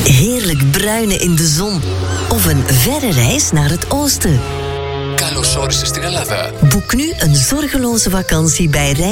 Heerlijk bruinen in de zon. Of een verre reis naar het oosten. Καλώς όρισες στην Ελλάδα. Boek nu een zorgeloze vakantie bij